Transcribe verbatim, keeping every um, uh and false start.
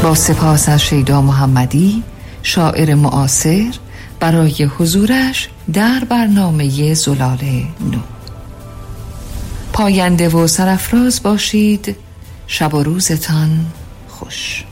با سپاس از شیدا محمدی، شاعر معاصر، برای حضورش در برنامه زلال نو. پاینده و سرافراز باشید. شب و روزتان خوش.